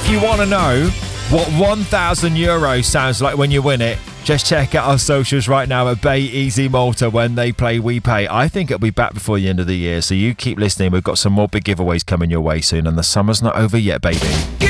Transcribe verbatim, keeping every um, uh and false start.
If you want to know what one thousand euros sounds like when you win it, just check out our socials right now at Bay Easy Malta. When they play, we pay. I think it'll be back before the end of the year, so you keep listening. We've got some more big giveaways coming your way soon, and the summer's not over yet, baby.